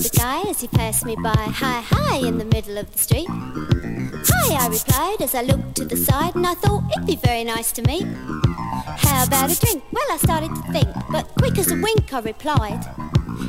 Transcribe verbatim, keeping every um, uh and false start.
the guy as he passed me by. Hi, hi, in the middle of the street. Hi, I replied as I looked to the side, and I thought it'd be very nice to meet. How about a drink? Well, I started to think, but quick as a wink I replied.